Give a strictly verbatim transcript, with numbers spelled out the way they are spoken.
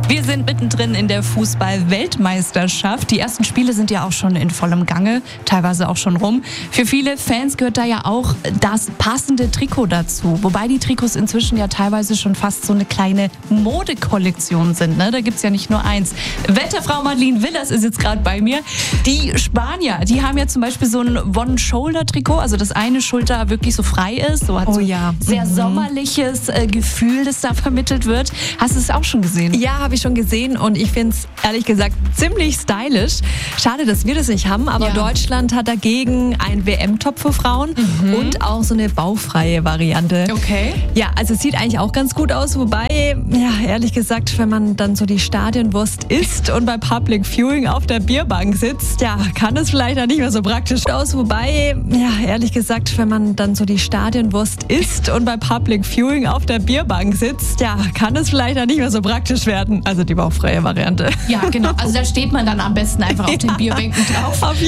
Wir sind mittendrin in der Fußball-Weltmeisterschaft. Die ersten Spiele sind ja auch schon in vollem Gange, teilweise auch schon rum. Für viele Fans gehört da ja auch das passende Trikot dazu. Wobei die Trikots inzwischen ja teilweise schon fast so eine kleine Modekollektion sind. Ne? Da gibt's ja nicht nur eins. Wetterfrau Madeleine Willers ist jetzt gerade bei mir. Die Spanier, die haben ja zum Beispiel so ein One-Shoulder-Trikot, also das eine Schulter wirklich so frei ist. So hat Oh so ja. sehr Mhm. sommerliches äh, Gefühl, das da vermittelt wird. Hast du es auch schon gesehen? Ja, habe ich schon gesehen und ich finde es ehrlich gesagt ziemlich stylisch. Schade, dass wir das nicht haben, aber Ja. Deutschland hat dagegen ein W M-Top für Frauen und auch so eine bauchfreie Variante. Okay. Ja, also es sieht eigentlich auch ganz gut aus, wobei, ja, ehrlich gesagt, wenn man dann so die Stadionwurst isst und bei Public Viewing auf der Bierbank sitzt, ja, kann es vielleicht auch nicht mehr so praktisch aus, wobei, ja, ehrlich gesagt, wenn man dann so die Stadionwurst isst und bei Public Viewing auf der Bierbank sitzt, ja, kann es vielleicht auch nicht mehr so praktisch werden. Also die bauchfreie Variante. Ja, genau. Also da steht man dann am besten einfach auf den Bierbänken drauf. Auf